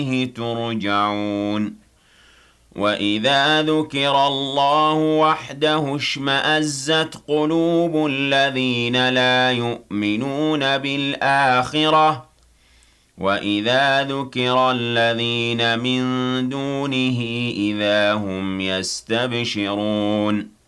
ترجعون وَإِذَا ذُكِرَ اللَّهُ وَحْدَهُ اشْمَأَزَّتْ قُلُوبُ الَّذِينَ لَا يُؤْمِنُونَ بِالْآخِرَةِ وَإِذَا ذُكِرَ الَّذِينَ مِن دُونِهِ إِذَا هُمْ يَسْتَبْشِرُونَ